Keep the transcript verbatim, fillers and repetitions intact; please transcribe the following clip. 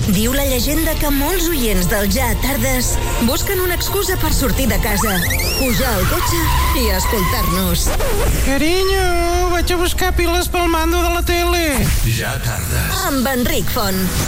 Diu la llegenda que molts oients del Ja Tardes busquen una excusa per sortir de casa, pujar al cotxe i escoltar-nos. Carinyo, vaig a buscar piles pel mando de la tele. Ja Tardes. Amb Enric Font.